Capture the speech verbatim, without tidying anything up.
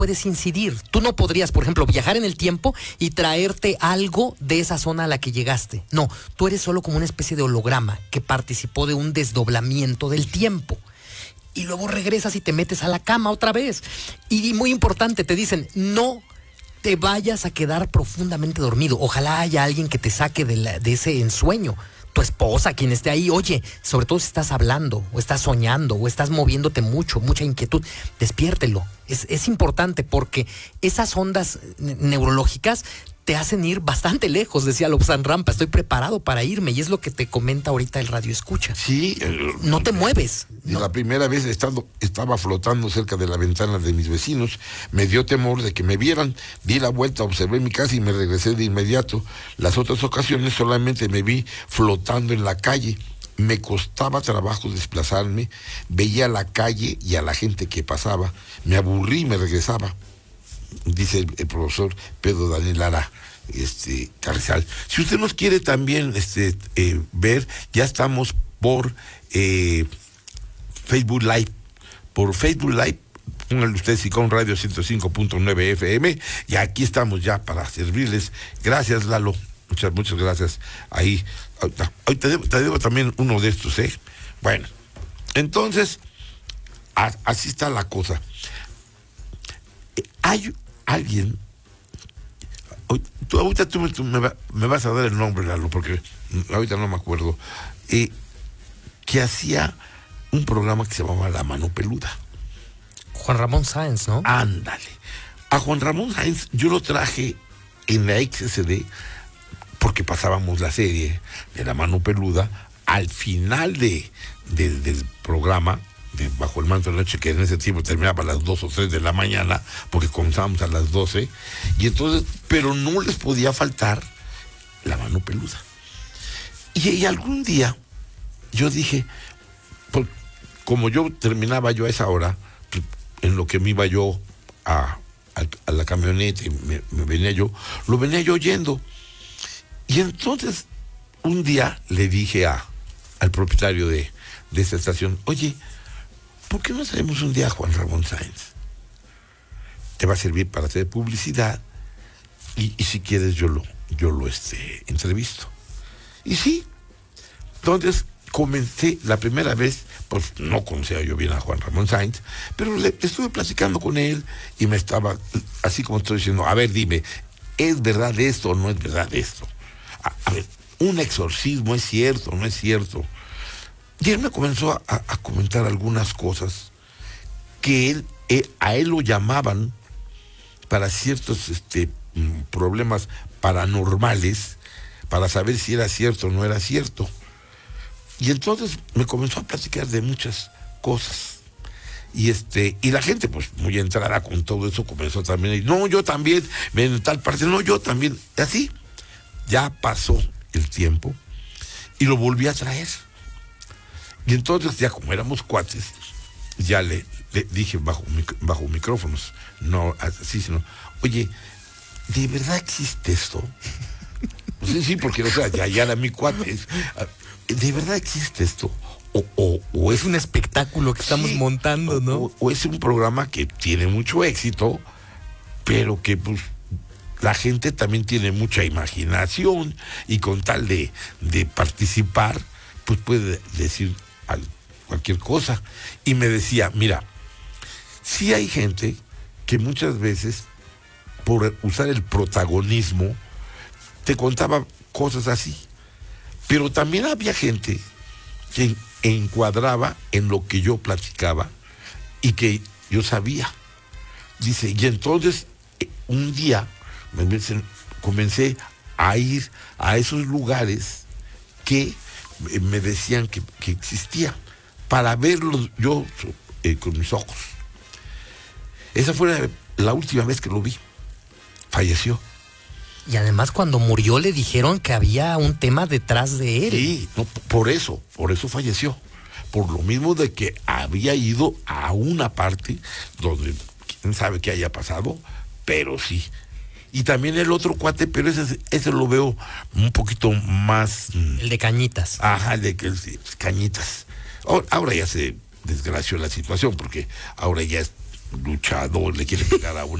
puedes incidir. Tú no podrías, por ejemplo, viajar en el tiempo y traerte algo de esa zona a la que llegaste. No, tú eres solo como una especie de holograma que participó de un desdoblamiento del tiempo. Y luego regresas y te metes a la cama otra vez. Y muy importante, te dicen, no te vayas a quedar profundamente dormido. Ojalá haya alguien que te saque de, la, de ese ensueño. Tu esposa, quien esté ahí, oye, sobre todo si estás hablando, o estás soñando, o estás moviéndote mucho, mucha inquietud, despiértelo. Es, es importante porque esas ondas neurológicas te hacen ir bastante lejos, decía Lobsang Rampa. Estoy preparado para irme, y es lo que te comenta ahorita el Radio Escucha. Sí. El, no te mueves. No. La primera vez estando, estaba flotando cerca de la ventana de mis vecinos, me dio temor de que me vieran, di la vuelta, observé mi casa y me regresé de inmediato. Las otras ocasiones solamente me vi flotando en la calle. Me costaba trabajo desplazarme, veía la calle y a la gente que pasaba, me aburrí y me regresaba. Dice el, el profesor Pedro Daniel Lara este, Carrizal. Si usted nos quiere también este, eh, ver, ya estamos por eh, Facebook Live. Por Facebook Live, pónganle usted Sicón Radio ciento cinco punto nueve F M, y aquí estamos ya para servirles. Gracias, Lalo. Muchas, muchas gracias. Ahí, ahorita, ahorita te, debo, te debo también uno de estos, ¿eh? Bueno, entonces, a, así está la cosa. Hay alguien, tú, ahorita tú, me, tú me, va, me vas a dar el nombre, Lalo, porque ahorita no me acuerdo, eh, que hacía un programa que se llamaba La Mano Peluda. Juan Ramón Sáenz, ¿no? Ándale. A Juan Ramón Sáenz yo lo traje en la X S D porque pasábamos la serie de La Mano Peluda al final de, de, del programa, de Bajo el Manto de la Noche, que en ese tiempo terminaba a las dos o tres de la mañana, porque comenzábamos a las doce, y entonces, pero no les podía faltar La Mano Peluda. Y, y algún día yo dije, por, como yo terminaba yo a esa hora, en lo que me iba yo a, a, a la camioneta y me, me venía yo, lo venía yo oyendo. Y entonces un día le dije a, al propietario de, de esa estación, oye, ¿por qué no traemos un día a Juan Ramón Sáenz? Te va a servir para hacer publicidad y, y si quieres yo lo, yo lo este, entrevisto. Y sí, entonces comencé la primera vez, pues no conocía yo bien a Juan Ramón Sáenz, pero le, le estuve platicando con él y me estaba, así como estoy diciendo, a ver, dime, ¿es verdad esto o no es verdad esto? A, a ver, un exorcismo, ¿es cierto o no es cierto? Y él me comenzó a, a comentar algunas cosas que él, eh, a él lo llamaban para ciertos este, problemas paranormales, para saber si era cierto o no era cierto. Y entonces me comenzó a platicar de muchas cosas. Y este, y la gente, pues, muy entrada con todo eso, comenzó también a decir, no, yo también, en tal parte, no, yo también. Y así, ya pasó el tiempo y lo volví a traer. Y entonces, ya como éramos cuates, ya le, le dije bajo, bajo micrófonos, no así, sino, oye, ¿de verdad existe esto? Sí, sí, porque, o sea, ya, ya era mi cuate. ¿De verdad existe esto? O, o, o es un espectáculo que estamos sí, montando, ¿no? O, o es un programa que tiene mucho éxito, pero que, pues, la gente también tiene mucha imaginación y con tal de, de participar, pues puede decir cualquier cosa. Y me decía, mira, sí hay gente que muchas veces, por usar el protagonismo, te contaba cosas así, pero también había gente que encuadraba en lo que yo platicaba y que yo sabía. Dice, y entonces un día me comencé a ir a esos lugares que me decían que, que existía, para verlos yo eh, con mis ojos. Esa fue la, la última vez que lo vi. Falleció. Y además cuando murió le dijeron que había un tema detrás de él. Sí, no, por eso, por eso falleció. Por lo mismo de que había ido a una parte donde quién sabe qué haya pasado, pero sí. Y también el otro cuate, pero ese, ese lo veo un poquito más... El de Cañitas. Ajá, el de Cañitas. Ahora, ahora ya se desgració la situación, porque ahora ya es luchador le quiere pegar a una